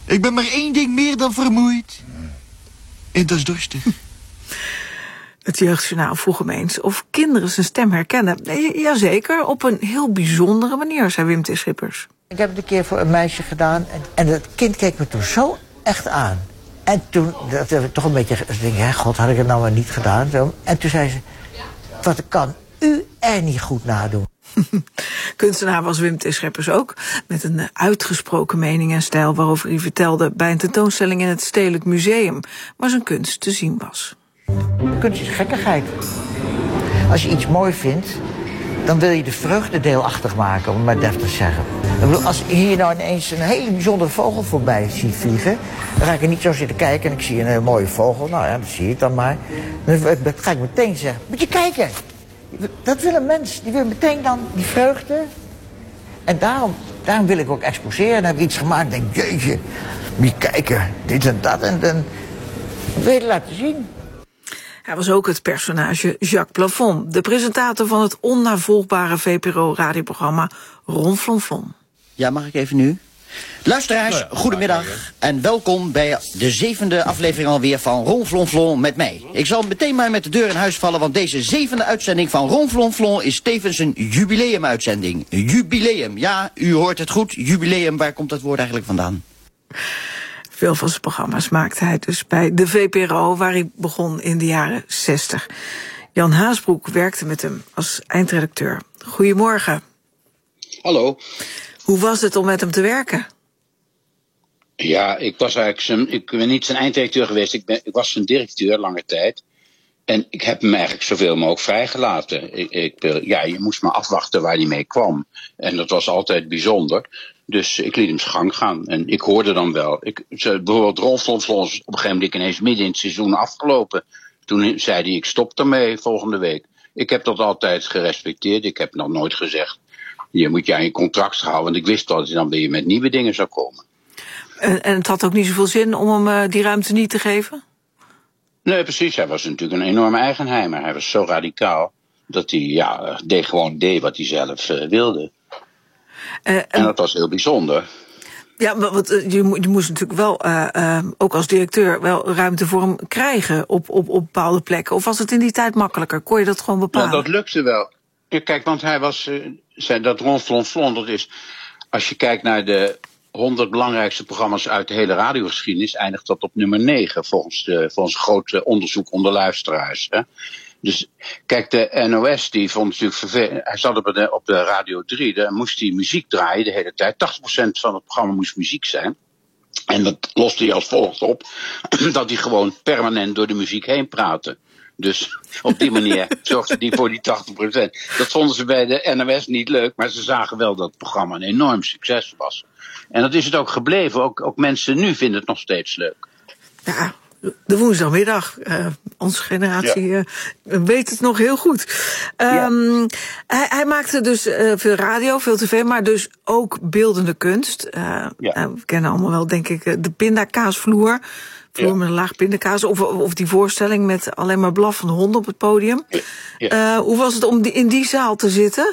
Ik ben maar één ding meer dan vermoeid. En dat is dorstig. Het Jeugdjournaal vroeg hem eens of kinderen zijn stem herkennen. Jazeker, op een heel bijzondere manier, zei Wim T. Schippers. Ik heb het een keer voor een meisje gedaan en dat kind keek me toen zo echt aan. En toen, dat heb ik toch een beetje denk, god, had ik het nou maar niet gedaan. Zo. En toen zei ze, wat kan u er niet goed nadoen? Kunstenaar was Wim T. Schippers ook, met een uitgesproken mening en stijl waarover hij vertelde bij een tentoonstelling in het Stedelijk Museum, waar zijn kunst te zien was. Kunst is gekkigheid. Als je iets mooi vindt, dan wil je de vreugde deelachtig maken, om het maar deftig te zeggen. Ik bedoel, als hier nou ineens een hele bijzondere vogel voorbij ziet vliegen, dan ga ik er niet zo zitten kijken en ik zie een hele mooie vogel. Nou ja, dat zie ik dan maar. Dan ga ik meteen zeggen, moet je kijken. Dat wil een mens, die wil meteen dan die vreugde. En daarom wil ik ook exposeren. Dan heb ik iets gemaakt en denk, jeetje, moet je kijken, dit en dat. En dan wil je het laten zien. Hij was ook het personage Jacques Plafond, de presentator van het onnavolgbare VPRO-radioprogramma Ronflonflon. Ja, mag ik even nu? Luisteraars, goedemiddag en welkom bij de 7e aflevering alweer van Ronflonflon met mij. Ik zal meteen maar met de deur in huis vallen, want deze 7e uitzending van Ronflonflon is tevens een jubileumuitzending. Jubileum, ja, u hoort het goed, jubileum, waar komt dat woord eigenlijk vandaan? Veel van zijn programma's maakte hij dus bij de VPRO, waar hij begon in de jaren 60. Jan Haasbroek werkte met hem als eindredacteur. Goedemorgen. Hallo. Hoe was het om met hem te werken? Ja, ik ben niet zijn einddirecteur geweest. Ik was zijn directeur lange tijd. En ik heb hem eigenlijk zoveel mogelijk vrijgelaten. Je moest maar afwachten waar hij mee kwam. En dat was altijd bijzonder. Dus ik liet hem zijn gang gaan. En ik hoorde dan wel. Bijvoorbeeld Ronflonflon is op een gegeven moment ineens midden in het seizoen afgelopen. Toen zei hij, ik stop ermee volgende week. Ik heb dat altijd gerespecteerd. Ik heb nog nooit gezegd, je moet je aan je contract houden. Want ik wist dat hij dan weer met nieuwe dingen zou komen. En het had ook niet zoveel zin om hem die ruimte niet te geven? Nee, precies. Hij was natuurlijk een enorme eigenheimer. Hij was zo radicaal dat hij gewoon deed wat hij zelf wilde. En dat was heel bijzonder. Ja, want je moest natuurlijk wel, ook als directeur, wel ruimte voor hem krijgen op bepaalde plekken. Of was het in die tijd makkelijker? Kon je dat gewoon bepalen? Nou, dat lukte wel. Ja, kijk, want hij was, dat Ronflonflon, dat is, als je kijkt naar de 100 belangrijkste programma's uit de hele radiogeschiedenis, eindigt dat op nummer 9, volgens groot onderzoek onder luisteraars. Hè. Dus kijk, de NOS die vond natuurlijk vervelend. Hij zat op de Radio 3, daar moest hij muziek draaien de hele tijd. 80% van het programma moest muziek zijn. En dat loste hij als volgt op, dat hij gewoon permanent door de muziek heen praatte. Dus op die manier zorgde hij voor die 80%. Dat vonden ze bij de NOS niet leuk, maar ze zagen wel dat het programma een enorm succes was. En dat is het ook gebleven. Ook mensen nu vinden het nog steeds leuk. Ja, de woensdagmiddag. Onze generatie weet het nog heel goed. Hij maakte dus veel radio, veel tv, maar dus ook beeldende kunst. We kennen allemaal wel, denk ik, de pindakaasvloer. Vloer met een laag pindakaas. Of die voorstelling met alleen maar blaffende honden op het podium. Hoe was het om in die zaal te zitten?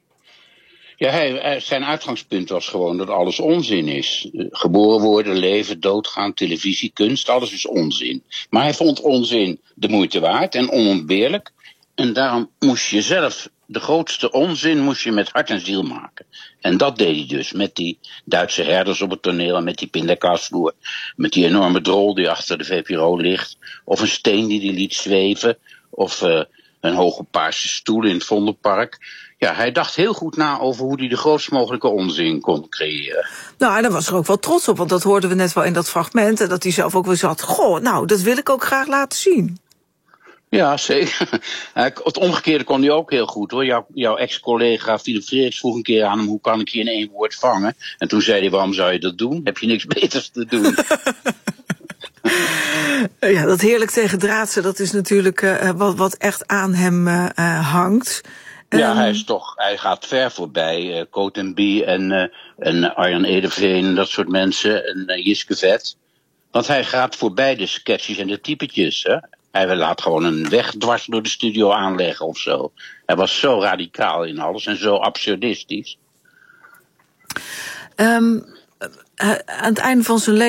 Ja, zijn uitgangspunt was gewoon dat alles onzin is. Geboren worden, leven, doodgaan, televisie, kunst, alles is onzin. Maar hij vond onzin de moeite waard en onontbeerlijk. En daarom moest je zelf de grootste onzin moest je met hart en ziel maken. En dat deed hij dus met die Duitse herders op het toneel en met die pindakaasvloer. Met die enorme drol die achter de VPRO ligt. Of een steen die hij liet zweven. Of een hoge paarse stoel in het Vondelpark. Ja, hij dacht heel goed na over hoe hij de grootst mogelijke onzin kon creëren. Nou, en daar was er ook wel trots op, want dat hoorden we net wel in dat fragment. En dat hij zelf ook wel zat, nou, dat wil ik ook graag laten zien. Ja, zeker. Het omgekeerde kon hij ook heel goed, hoor. Jouw ex-collega Philip Freeriks vroeg een keer aan hem, hoe kan ik je in 1 woord vangen? En toen zei hij, waarom zou je dat doen? Heb je niks beters te doen? Ja, dat heerlijk tegen draadse, dat is natuurlijk wat echt aan hem hangt. Ja, hij gaat ver voorbij. Cotenby en Arjan Ederveen, dat soort mensen. En Jiske Vet. Want hij gaat voorbij de sketches en de typetjes. Hè? Hij laat gewoon een weg dwars door de studio aanleggen of zo. Hij was zo radicaal in alles en zo absurdistisch. Aan het einde van zijn leven